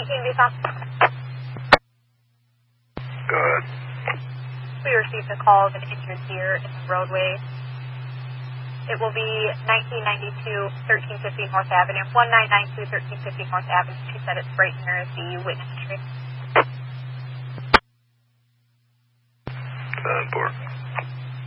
Tucson. Good. We received a call of an injured deer in the roadway. It will be 1992 1350 North Avenue, 1992 1350 North Avenue. She said it's right near the witness tree.